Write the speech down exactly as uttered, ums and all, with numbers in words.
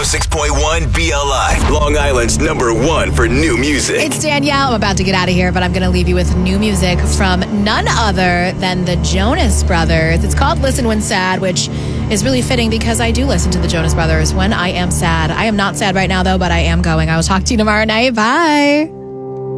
oh six point one B L I, Long Island's number one for new music. It's Danielle. I'm about to get out of here, but I'm going to leave you with new music from none other than the Jonas Brothers. It's called Listen When Sad, which is really fitting because I do listen to the Jonas Brothers when I am sad. I am not sad right now, though, but I am going. I will talk to you tomorrow night. Bye.